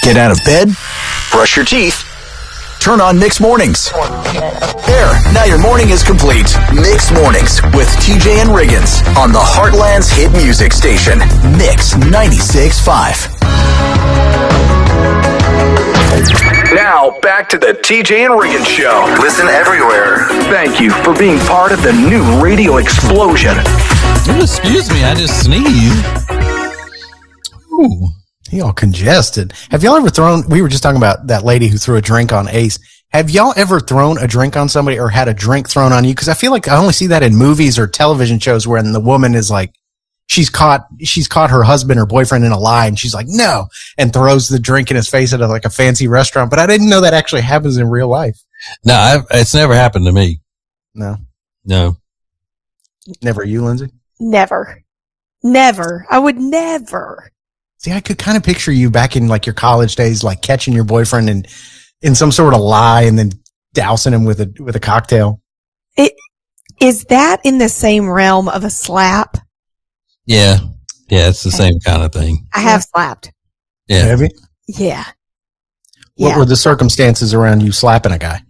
Get out of bed, brush your teeth, turn on Mix Mornings. There, now your morning is complete. Mix Mornings with TJ and Riggins on the Heartland's hit music station, Mix 96.5. Now, back to the TJ and Riggins Show. Listen everywhere. Thank you for being part of the new radio explosion. Excuse me, I just sneezed. Ooh, he all congested. Have y'all ever thrown, we were just talking about that lady who threw a drink on Ace. Have y'all ever thrown a drink on somebody or had a drink thrown on you? Because I feel like I only see that in movies or television shows where the woman is like, she's caught her husband or boyfriend in a lie and she's like, no, and throws the drink in his face at like a fancy restaurant. But I didn't know that actually happens in real life. No, it's never happened to me. No. Never you, Lindsay? Never. I would never. See, I could kind of picture you back in like your college days, like catching your boyfriend in some sort of lie and then dousing him with a cocktail. Is that in the same realm of a slap? Yeah, it's the same kind of thing. I have slapped. Yeah. Have you? Yeah. What were the circumstances around you slapping a guy?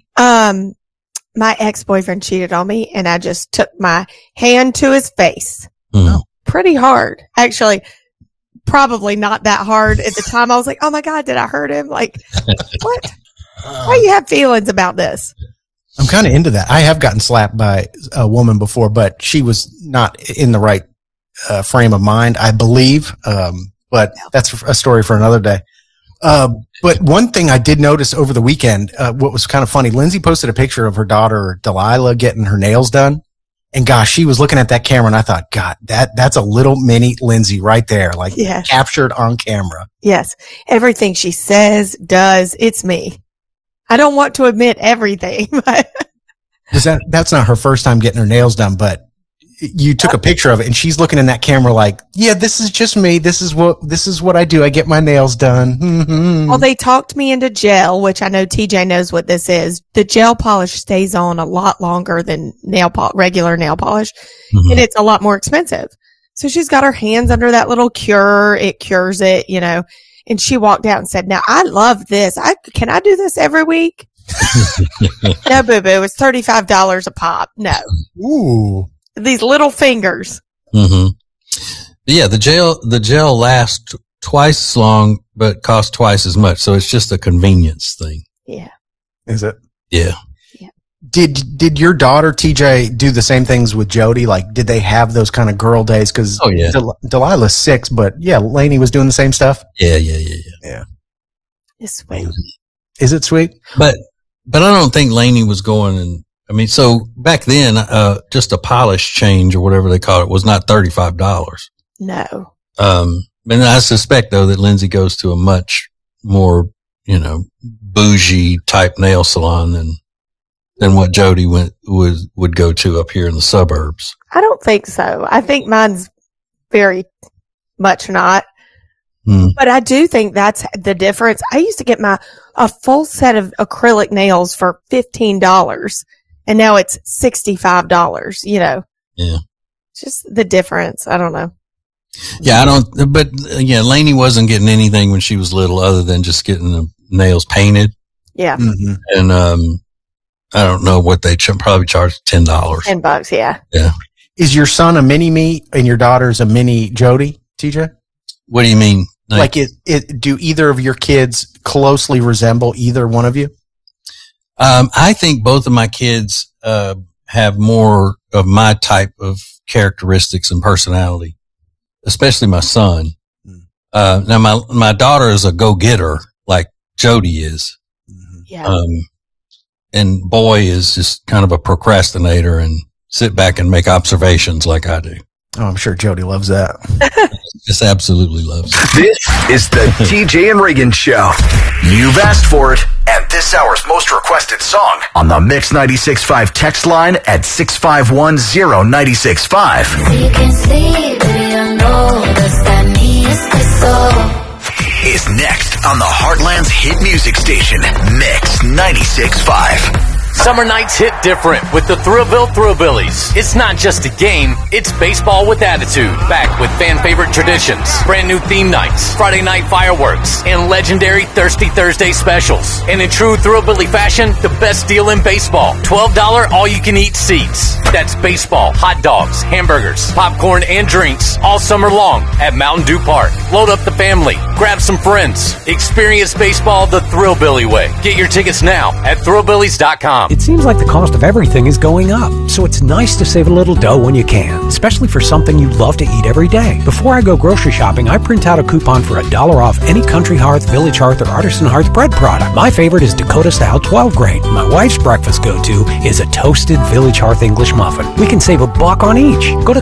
My ex-boyfriend cheated on me and I just took my hand to his face. Pretty hard. Actually, probably not that hard at the time. I was like, oh my God, did I hurt him? Like, what? Why do you have feelings about this? I'm kind of into that. I have gotten slapped by a woman before, but she was not in the right frame of mind, I believe. But that's a story for another day. But one thing I did notice over the weekend, what was kind of funny, Lindsay posted a picture of her daughter, Delilah, getting her nails done. And gosh, she was looking at that camera and I thought, God, that's a little mini Lindsay right there, like captured on camera. Yes. Everything she says, does, it's me. I don't want to admit everything. That's not her first time getting her nails done, but you took a picture of it and she's looking in that camera like, yeah, this is just me. This is what I do. I get my nails done. Well, they talked me into gel, which I know TJ knows what this is. The gel polish stays on a lot longer than regular nail polish, and it's a lot more expensive. So she's got her hands under that little cure. It cures it, and she walked out and said, now I love this. Can I do this every week? No, boo-boo. It's $35 a pop. No. Ooh. These little fingers. Yeah, the gel lasts twice as long, but costs twice as much. So it's just a convenience thing. Yeah. Is it? Yeah. Did your daughter, TJ, do the same things with Jody? Like, did they have those kind of girl days? Because Delilah's 6, but yeah, Lainey was doing the same stuff. Yeah. It's sweet. Is it sweet? But I don't think Lainey was going and, so back then, just a polish change or whatever they call it was not $35. No. And I suspect though that Lindsay goes to a much more, bougie type nail salon than what Jody would go to up here in the suburbs. I don't think so. I think mine's very much not. But I do think that's the difference. I used to get a full set of acrylic nails for $15. And now it's $65, Yeah. Just the difference. I don't know. Yeah, Lainey wasn't getting anything when she was little other than just getting the nails painted. Yeah. Mm-hmm. And, I don't know what they probably charged $10. $10, yeah. Yeah. Is your son a mini me and your daughter's a mini Jody, TJ? What do you mean? Like do either of your kids closely resemble either one of you? I think both of my kids, have more of my type of characteristics and personality, especially my son. Now my daughter is a go-getter like Jody is. Yeah. And boy is just kind of a procrastinator and sit back and make observations like I do. Oh, I'm sure Jody loves that. Just absolutely loves it. This is the TJ and Riggins Show. You've asked for it, and this hour's most requested song on the Mix 96.5 text line at 6510965. Is next on the Heartland's hit music station, Mix 96.5. Summer nights hit different with the Thrillville Thrillbillies. It's not just a game, it's baseball with attitude. Back with fan favorite traditions, brand new theme nights, Friday night fireworks, and legendary Thirsty Thursday specials. And in true Thrillbilly fashion, the best deal in baseball. $12 all-you-can-eat seats. That's baseball, hot dogs, hamburgers, popcorn, and drinks all summer long at Mountain Dew Park. Load up the family. Grab some friends. Experience baseball the Thrillbilly way. Get your tickets now at thrillbillies.com. It seems like the cost of everything is going up, so it's nice to save a little dough when you can, especially for something you love to eat every day. Before I go grocery shopping, I print out a coupon for $1 off any Country Hearth, Village Hearth, or Artisan Hearth bread product. My favorite is Dakota Style 12 grain. My wife's breakfast go-to is a toasted Village Hearth English muffin. We can save $1 on each. Go to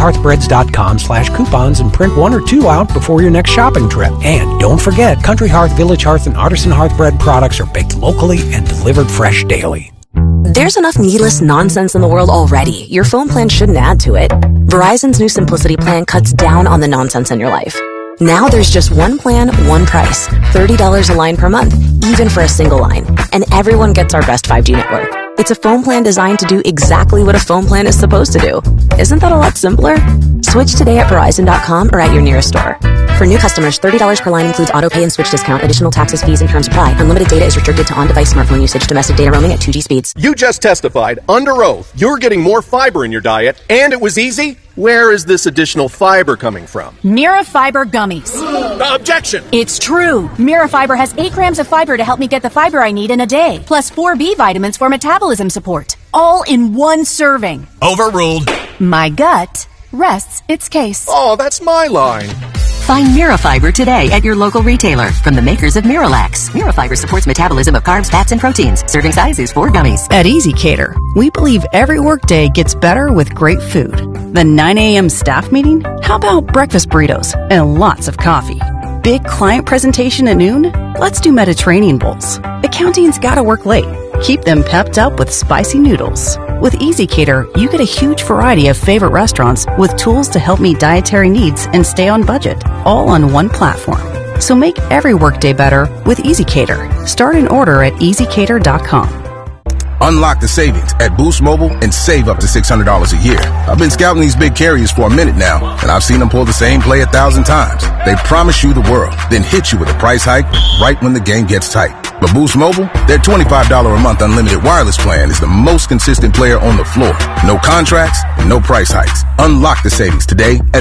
countryhearthbreads.com/coupons and print 1 or 2 out before your next shopping trip. And don't forget, Country Hearth, Village Hearth, and Artisan Hearth bread products are baked locally and delivered fresh daily. There's enough needless nonsense in the world already. Your phone plan shouldn't add to it. Verizon's new Simplicity plan cuts down on the nonsense in your life. Now there's just one plan, one price. $30 a line per month, even for a single line. And everyone gets our best 5G network. It's a phone plan designed to do exactly what a phone plan is supposed to do. Isn't that a lot simpler? Switch today at Verizon.com or at your nearest store. For new customers, $30 per line includes auto pay and switch discount. Additional taxes, fees, and terms apply. Unlimited data is restricted to on-device smartphone usage. Domestic data roaming at 2G speeds. You just testified under oath you're getting more fiber in your diet, and it was easy. Where is this additional fiber coming from? Mira Fiber Gummies. Objection! It's true. Mira Fiber has 8 grams of fiber to help me get the fiber I need in a day, plus 4 B vitamins for metabolism support. All in one serving. Overruled. My gut rests its case. Oh, that's my line. Find Mirafiber today at your local retailer from the makers of Miralax. Mirafiber supports metabolism of carbs, fats, and proteins. Serving size is 4 gummies. At EasyCater, we believe every workday gets better with great food. The 9 a.m. staff meeting? How about breakfast burritos and lots of coffee? Big client presentation at noon? Let's do Mediterranean bowls. Accounting's gotta work late. Keep them pepped up with spicy noodles. With EasyCater, you get a huge variety of favorite restaurants with tools to help meet dietary needs and stay on budget, all on one platform. So make every workday better with EasyCater. Start an order at EasyCater.com. Unlock the savings at Boost Mobile and save up to $600 a year. I've been scouting these big carriers for a minute now, and I've seen them pull the same play 1,000 times. They promise you the world, then hit you with a price hike right when the game gets tight. But Boost Mobile, their $25 a month unlimited wireless plan is the most consistent player on the floor. No contracts, no price hikes. Unlock the savings today at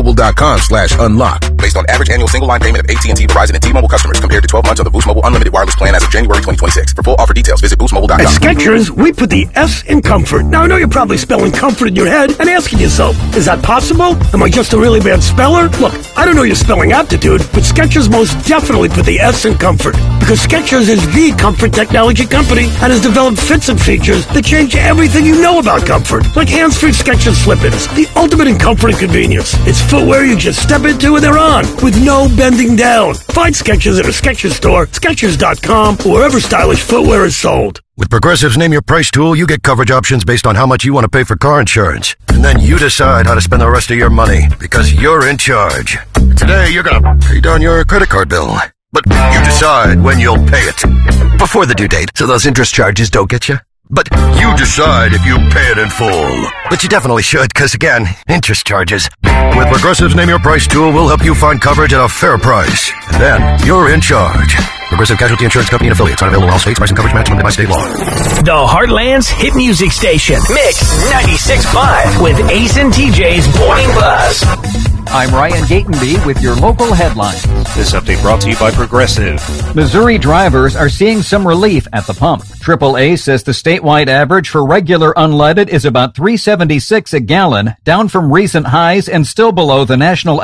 boostmobile.com/unlock. Based on average annual single line payment of AT&T, Verizon, and T-Mobile customers compared to 12 months on the Boost Mobile unlimited wireless plan as of January 2026. For full offer details, visit boostmobile.com. At Skechers, we put the S in comfort. Now, I know you're probably spelling comfort in your head and asking yourself, is that possible? Am I just a really bad speller? Look, I don't know your spelling aptitude, but Skechers most definitely put the S in comfort, because Skechers is the comfort technology company and has developed fits and features that change everything you know about comfort, like hands-free Skechers slip-ins, the ultimate in comfort and convenience. It's footwear you just step into and they're on, with no bending down. Find Skechers at a Skechers store, Skechers.com, or wherever stylish footwear is sold. With Progressive's Name Your Price tool, you get coverage options based on how much you want to pay for car insurance. And then you decide how to spend the rest of your money, because you're in charge. Today, you're going to pay down your credit card bill. But you decide when you'll pay it. Before the due date, so those interest charges don't get you. But you decide if you pay it in full. But you definitely should, because again, interest charges. With Progressive's Name Your Price tool, we'll help you find coverage at a fair price. And then, you're in charge. Progressive Casualty Insurance Company and affiliates. Not available in all states. Price and coverage match limited by state law. The Heartland's hit music station. Mix 96.5 with Ace and TJ's Morning Buzz. I'm Ryan Gatenby with your local headlines. This update brought to you by Progressive. Missouri drivers are seeing some relief at the pump. AAA says the statewide average for regular unleaded is about $3.76 a gallon, down from recent highs and still below the national